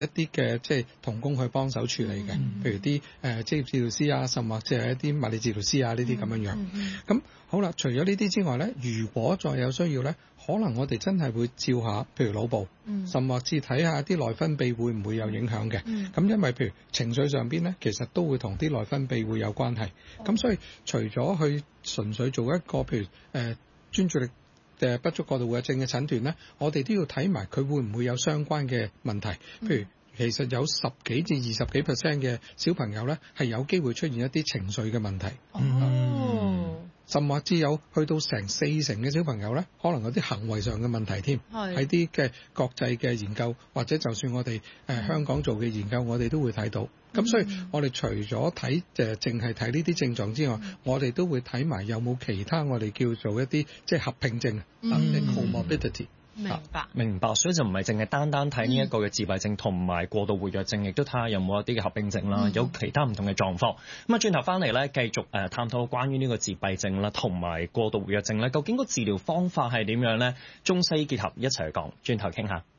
一啲嘅即係同工去幫手處理嘅，譬如啲職業治療師啊，甚或者係一啲物理治療師啊呢啲咁樣樣。咁好啦，除咗呢啲之外咧，如果再有需要咧，可能我哋真係會照下，譬如腦部，甚或至睇下啲內分泌會唔會有影響嘅。咁因為譬如情緒上邊咧，其實都會同啲內分泌會有關係。咁所以除咗去純粹做一個譬如專注力不足過度活躍症嘅診斷咧，我哋都要睇埋佢會唔會有相關嘅問題。譬如其實有10幾至20幾% 嘅小朋友咧係有機會出現一啲情緒嘅問題。甚或至有去到成40%嘅小朋友咧，可能有啲行為上嘅問題添。喺啲嘅國際嘅研究，或者就算我哋香港做嘅研究，我哋都會睇到。咁所以我哋除咗睇淨係睇呢啲症狀之外，我哋都會睇埋有冇其他我哋叫做一啲即係合併症 comorbidity。 明白，所以就唔係淨係單單睇呢一個嘅自閉症同埋過度活躍症，亦都睇下有冇一啲嘅合併症啦，有其他唔同嘅狀況。咁啊，轉頭翻嚟咧，繼續探討關於呢個自閉症啦，同埋過度活躍症咧，究竟個治療方法係點樣咧？中西結合一齊去講，轉頭傾下。